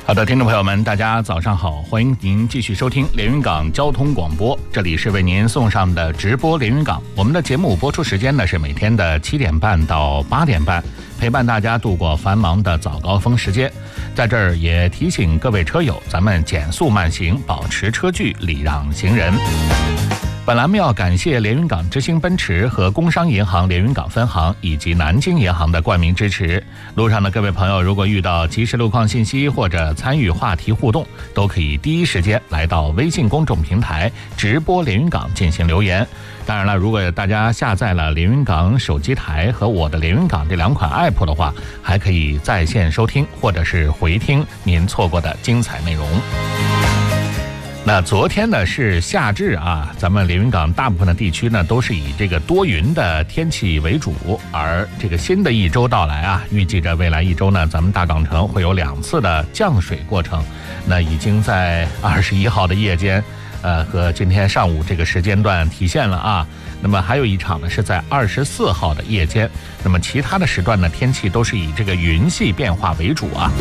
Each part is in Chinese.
好的，听众朋友们，大家早上好，欢迎您继续收听连云港交通广播，这里是为您送上的直播连云港。我们的节目播出时间呢是每天的7点半到8点半，陪伴大家度过繁忙的早高峰时间。在这儿也提醒各位车友，咱们减速慢行，保持车距，礼让行人。本栏目要感谢连云港之星奔驰和工商银行连云港分行以及南京银行的冠名支持。路上的各位朋友，如果遇到即时路况信息或者参与话题互动，都可以第一时间来到微信公众平台直播连云港进行留言。当然了，如果大家下载了连云港手机台和我的连云港这2款 app 的话，还可以在线收听或者是回听您错过的精彩内容。那昨天呢是夏至啊，咱们连云港大部分的地区呢都是以这个多云的天气为主，而这个新的一周到来啊，预计着未来一周呢，咱们大港城会有2次的降水过程。那已经在21号的夜间，和今天上午这个时间段体现了啊。那么还有一场呢是在24号的夜间，那么其他的时段呢，天气都是以这个云系变化为主啊。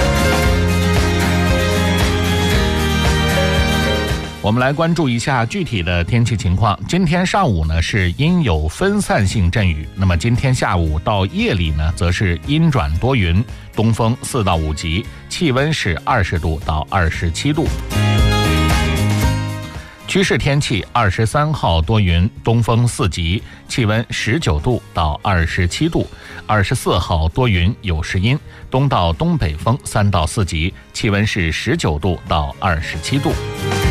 我们来关注一下具体的天气情况。今天上午呢是阴有分散性阵雨，那么今天下午到夜里呢则是阴转多云，东风4到5级，气温是20度到27度。趋势天气，23号多云，东风4级，气温19度到27度。24号多云有时阴，东到东北风3到4级，气温是19度到27度。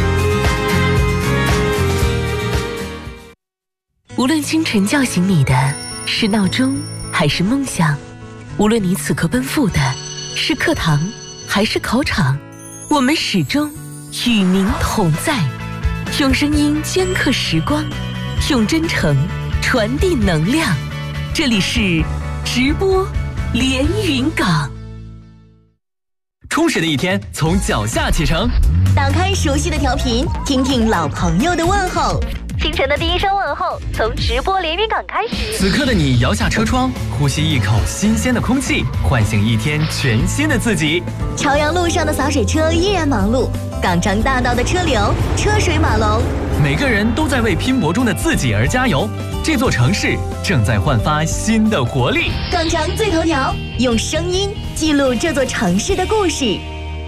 无论清晨叫醒你的是闹钟还是梦想，无论你此刻奔赴的是课堂还是考场，我们始终与您同在，用声音镌刻时光，用真诚传递能量。这里是直播连云港。 充实的一天从脚下启程， 打开熟悉的调频，听听老朋友的问候。 清晨的第一声问候，从直播连云港开始。 此刻的你摇下车窗，呼吸一口新鲜的空气，唤醒一天全新的自己。 朝阳路上的洒水车依然忙碌，港城大道的车流车水马龙， 每个人都在为拼搏中的自己而加油。这座城市正在焕发新的活力。 港城最头条，用声音记录这座城市的故事。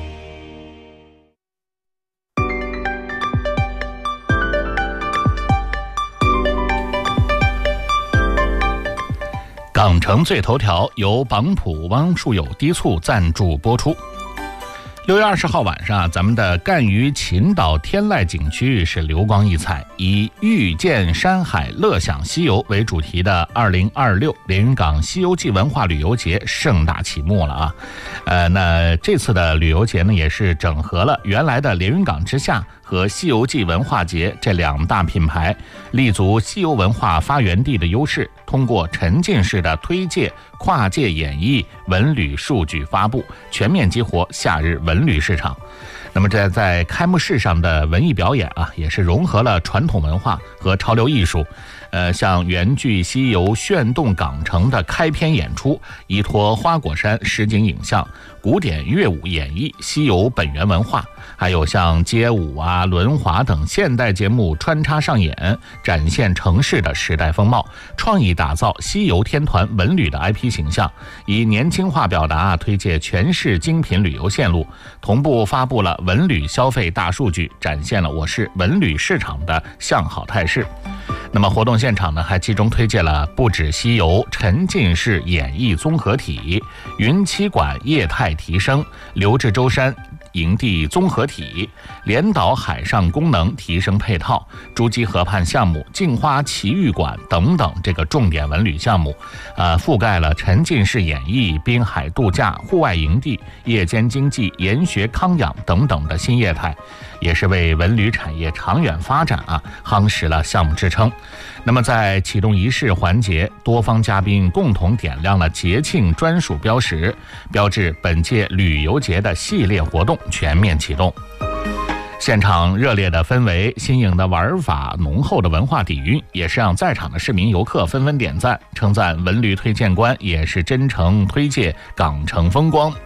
港城最头条由榜浦汪树友低促赞助播出。6月20号晚上，咱们的赣榆秦岛天籁景区是流光溢彩，以遇见山海乐享西游为主题的2026连云港西游记文化旅游节盛大启幕了啊。那这次的旅游节呢，也是整合了原来的连云港之夏和西游记文化节这2大品牌，立足西游文化发源地的优势，通过沉浸式的推介、跨界演绎、文旅数据发布，全面激活夏日文旅市场。那么这在开幕式上的文艺表演啊，也是融合了传统文化和潮流艺术。像原剧西游炫动港城的开篇演出，依托花果山实景影像，古典乐舞演绎西游本源文化，还有像街舞啊、轮滑等现代节目穿插上演，展现城市的时代风貌，创意打造西游天团文旅的 IP 形象，以年轻化表达推介全市精品旅游线路，同步发布了文旅消费大数据，展现了我市文旅市场的向好态势。那么活动现场呢，还集中推介了不止西游沉浸式演绎综合体、云栖馆业态提升、留至舟山营地综合体、连岛海上功能提升配套、诸暨河畔项目、镜花奇遇馆等等这个重点文旅项目，覆盖了沉浸式演绎、滨海度假、户外营地、夜间经济、研学康养等等的新业态，也是为文旅产业长远发展夯实了项目支撑。那么在启动仪式环节，多方嘉宾共同点亮了节庆专属标识，标志本届旅游节的系列活动全面启动。现场热烈的氛围、新颖的玩法、浓厚的文化底蕴，也是让在场的市民游客纷纷点赞，称赞文旅推荐官也是真诚推介港城风光。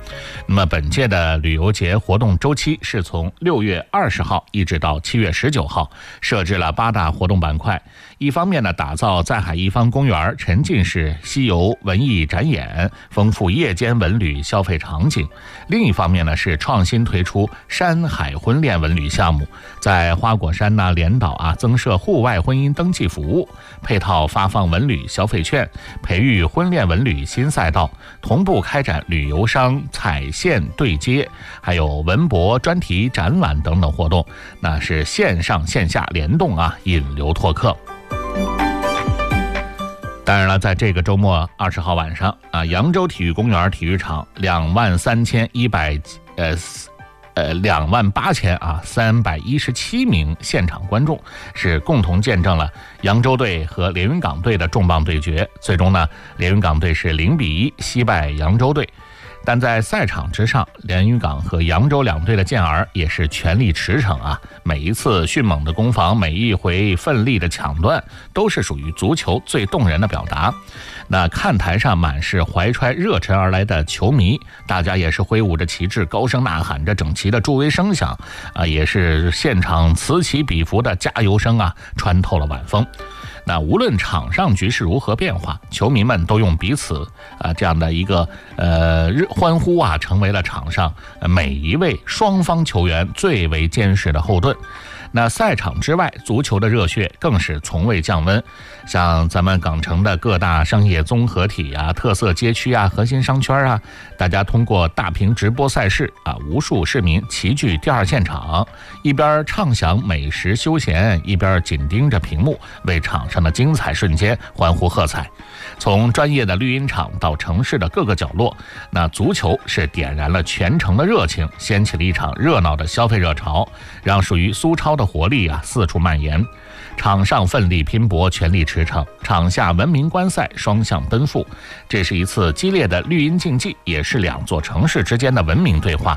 那么本届的旅游节活动周期是从6月20号一直到7月19号，设置了8大活动板块。一方面呢，打造在海一方公园沉浸式西游文艺展演，丰富夜间文旅消费场景；另一方面呢，是创新推出山海婚恋文旅项目，在花果山连岛增设户外婚姻登记服务，配套发放文旅消费券，培育婚恋文旅新赛道，同步开展旅游商踩线对接，还有文博专题展览等等活动，那是线上线下联动引流拓客。当然了，在这个周末20号晚上扬州体育公园体育场28317名现场观众是共同见证了扬州队和连云港队的重磅对决，最终呢，连云港队是0-1惜败扬州队。但在赛场之上，连云港和扬州两队的健儿也是全力驰骋每一次迅猛的攻防，每一回奋力的抢断，都是属于足球最动人的表达。那看台上满是怀揣热忱而来的球迷，大家也是挥舞着旗帜，高声呐喊着整齐的助威声响也是现场此起彼伏的加油声穿透了晚风。那无论场上局势如何变化，球迷们都用彼此这样的一个欢呼成为了场上每一位双方球员最为坚实的后盾。那赛场之外，足球的热血更是从未降温。像咱们港城的各大商业综合体特色街区核心商圈大家通过大屏直播赛事无数市民齐聚第二现场，一边畅享美食休闲，一边紧盯着屏幕，为场上的精彩瞬间欢呼喝彩。从专业的绿茵场到城市的各个角落，那足球是点燃了全城的热情，掀起了一场热闹的消费热潮，让属于苏超的活力四处蔓延。场上奋力拼搏，全力驰骋，场下文明观赛，双向奔赴。这是一次激烈的绿茵竞技，也是两座城市之间的文明对话。